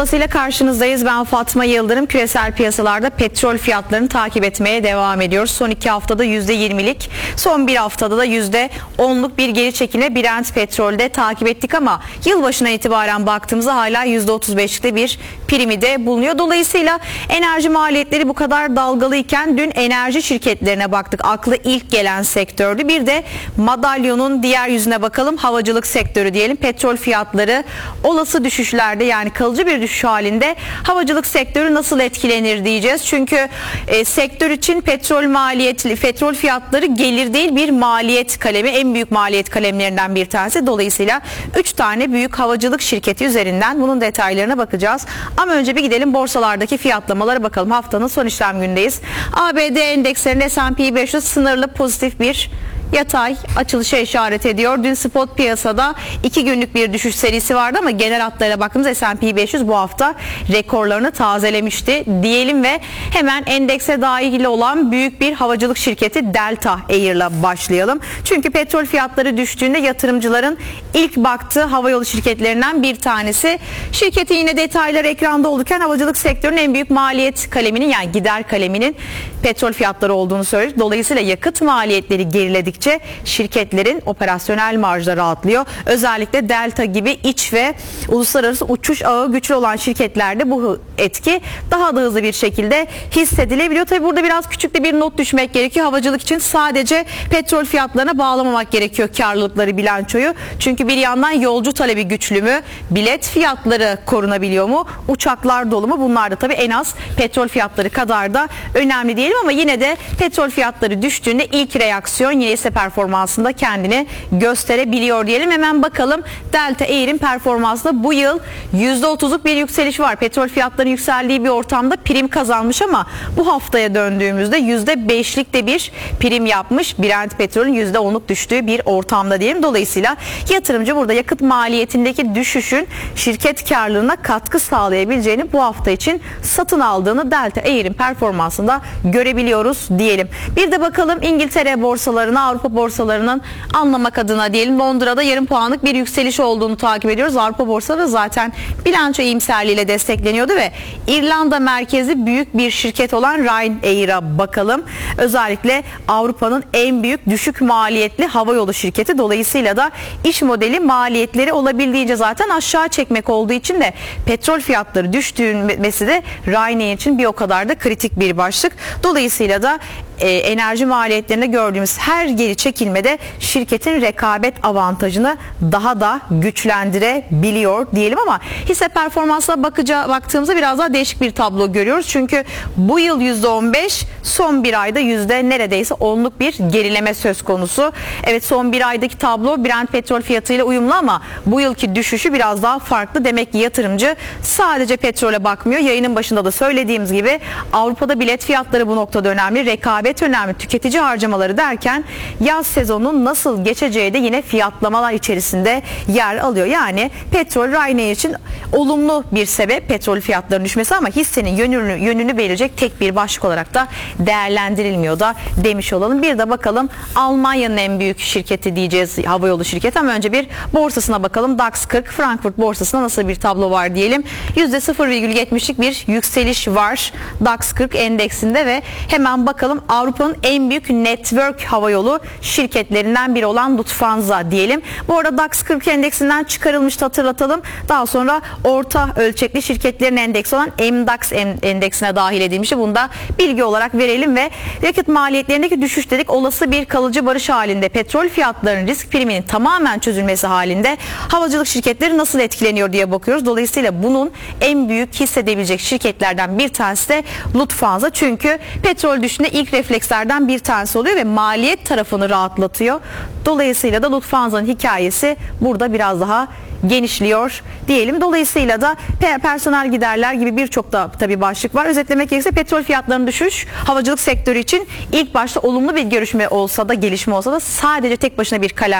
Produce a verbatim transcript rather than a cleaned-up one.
ile karşınızdayız. Ben Fatma Yıldırım. Küresel piyasalarda petrol fiyatlarını takip etmeye devam ediyoruz. Son iki haftada yüzde yirmilik, son bir haftada da yüzde onluk bir geri çekilme Brent petrolde takip ettik ama yılbaşına itibaren baktığımızda hala yüzde otuz beşlikte bir primi de bulunuyor. Dolayısıyla enerji maliyetleri bu kadar dalgalıyken dün enerji şirketlerine baktık. Aklı ilk gelen sektördü. Bir de madalyonun diğer yüzüne bakalım. Havacılık sektörü diyelim. Petrol fiyatları olası düşüşlerde, yani kalıcı bir düşüş halinde havacılık sektörü nasıl etkilenir diyeceğiz. Çünkü e, sektör için petrol maliyetli, petrol fiyatları gelir değil bir maliyet kalemi, en büyük maliyet kalemlerinden bir tanesi. Dolayısıyla üç tane büyük havacılık şirketi üzerinden bunun detaylarına bakacağız. Ama önce bir gidelim borsalardaki fiyatlamalara bakalım. Haftanın son işlem günündeyiz. A B D endekslerinde S and P beş yüz sınırlı pozitif bir yatay açılışa işaret ediyor. Dün spot piyasada iki günlük bir düşüş serisi vardı ama genel hatlarıyla baktığımızda S and P beş yüz bu hafta rekorlarını tazelemişti diyelim ve hemen endekse dahil olan büyük bir havacılık şirketi Delta Air'la başlayalım. Çünkü petrol fiyatları düştüğünde yatırımcıların ilk baktığı havayolu şirketlerinden bir tanesi. Şirketin yine detayları ekranda olurken havacılık sektörünün en büyük maliyet kaleminin, yani gider kaleminin petrol fiyatları olduğunu söylüyor. Dolayısıyla yakıt maliyetleri geriledikçe şirketlerin operasyonel marjları rahatlıyor. Özellikle Delta gibi iç ve uluslararası uçuş ağı güçlü olan şirketlerde bu etki daha da hızlı bir şekilde hissedilebiliyor. Tabi burada biraz küçük de bir not düşmek gerekiyor. Havacılık için sadece petrol fiyatlarına bağlamamak gerekiyor karlılıkları, bilançoyu. Çünkü bir yandan yolcu talebi güçlü mü? Bilet fiyatları korunabiliyor mu? Uçaklar dolu mu? Bunlar da tabi en az petrol fiyatları kadar da önemli diyelim ama yine de petrol fiyatları düştüğünde ilk reaksiyon yine ise performansında kendini gösterebiliyor diyelim. Hemen bakalım Delta Air'in performansında bu yıl yüzde otuzluk bir yükseliş var. Petrol fiyatlarının yükseldiği bir ortamda prim kazanmış ama bu haftaya döndüğümüzde yüzde beşlik de bir prim yapmış. Brent petrolün yüzde onluk düştüğü bir ortamda diyelim. Dolayısıyla yatırımcı burada yakıt maliyetindeki düşüşün şirket karlılığına katkı sağlayabileceğini bu hafta için satın aldığını Delta Air'in performansında görebiliyoruz diyelim. Bir de bakalım İngiltere borsalarına, Avrupa borsalarının anlamak adına diyelim. Londra'da yarım puanlık bir yükseliş olduğunu takip ediyoruz. Avrupa borsaları zaten bilanço iyimserliğiyle destekleniyordu ve İrlanda merkezli büyük bir şirket olan Ryanair'a bakalım. Özellikle Avrupa'nın en büyük düşük maliyetli havayolu şirketi. Dolayısıyla da iş modeli maliyetleri olabildiğince zaten aşağı çekmek olduğu için de petrol fiyatları düştüğünmesi de Ryanair için bir o kadar da kritik bir başlık. Dolayısıyla da e, enerji maliyetlerinde gördüğümüz her geri çekilmede şirketin rekabet avantajını daha da güçlendirebiliyor diyelim ama hisse performansına bakıca, baktığımızda biraz daha değişik bir tablo görüyoruz. Çünkü bu yıl yüzde on beş, son bir ayda yüzde neredeyse onluk bir gerileme söz konusu. Evet, son bir aydaki tablo Brent petrol fiyatıyla uyumlu ama bu yılki düşüşü biraz daha farklı. Demek ki yatırımcı sadece petrole bakmıyor. Yayının başında da söylediğimiz gibi Avrupa'da bilet fiyatları bu noktada önemli. Rekabet önemli. Tüketici harcamaları derken yaz sezonunun nasıl geçeceği de yine fiyatlamalar içerisinde yer alıyor. Yani petrol Ryanair için olumlu bir sebep petrol fiyatlarının düşmesi ama hissenin yönünü, yönünü belirleyecek tek bir başlık olarak da değerlendirilmiyor da demiş olalım. Bir de bakalım Almanya'nın en büyük şirketi diyeceğiz, havayolu şirketi, ama önce bir borsasına bakalım. DAX kırk Frankfurt borsasında nasıl bir tablo var diyelim. yüzde sıfır virgül yetmişlik bir yükseliş var DAX kırk endeksinde ve hemen bakalım Avrupa'nın en büyük network havayolu şirketlerinden biri olan Lufthansa diyelim. Bu arada DAX kırk endeksinden çıkarılmıştı, hatırlatalım. Daha sonra orta ölçekli şirketlerin endeksi olan M DAX endeksine dahil edilmişti. Bunu da bilgi olarak verelim ve yakıt maliyetlerindeki düşüş dedik. Olası bir kalıcı barış halinde petrol fiyatlarının risk priminin tamamen çözülmesi halinde havacılık şirketleri nasıl etkileniyor diye bakıyoruz. Dolayısıyla bunun en büyük hissedebilecek şirketlerden bir tanesi de Lufthansa. Çünkü petrol düşüşünde ilk reflekslerden bir tanesi oluyor ve maliyet tarafını rahatlatıyor. Dolayısıyla da Lufthansa'nın hikayesi burada biraz daha genişliyor diyelim. Dolayısıyla da personel giderler gibi birçok da tabii başlık var. Özetlemek gerekirse petrol fiyatlarının düşüş havacılık sektörü için ilk başta olumlu bir görüşme olsa da, gelişme olsa da sadece tek başına bir kalem